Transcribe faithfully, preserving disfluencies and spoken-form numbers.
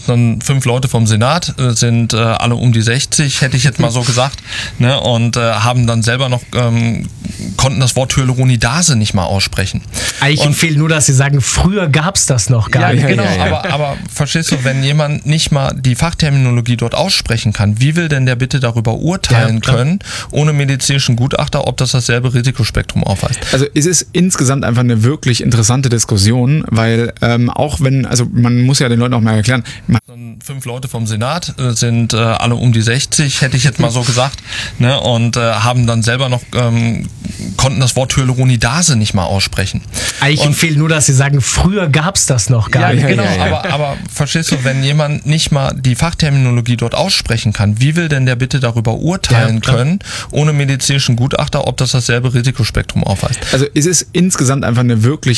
Dann fünf Leute vom Senat äh, sind äh, alle um die sechzig, hätte ich jetzt mal so gesagt, ne, und äh, haben dann selber noch, ähm, konnten das Wort Hyaluronidase nicht mal aussprechen. Eigentlich und, fehlt nur, dass sie sagen, früher gab es das noch gar ja, nicht. Genau, Ja, ja, ja. Aber, aber verstehst du, wenn jemand nicht mal die Fachterminologie dort aussprechen kann, wie will denn der bitte darüber urteilen ja, können, ohne medizinischen Gutachter, ob das dasselbe Risikospektrum aufweist? Also es ist insgesamt einfach eine wirklich interessante Diskussion, weil ähm, auch wenn, also man muss ja den Leuten auch mal erklären, Dann fünf Leute vom Senat äh, sind äh, alle um die sechzig, hätte ich jetzt mal so gesagt, ne, und äh, haben dann selber noch, ähm, konnten das Wort Hyaluronidase nicht mal aussprechen. Eigentlich und, fehlt nur, dass sie sagen, früher gab es das noch gar ja, nicht. Genau, ja, ja. Aber, aber verstehst du, wenn jemand nicht mal die Fachterminologie dort aussprechen kann, wie will denn der bitte darüber urteilen Ja, können, ohne medizinischen Gutachter, ob das dasselbe Risikospektrum aufweist? Also es ist insgesamt einfach eine wirklich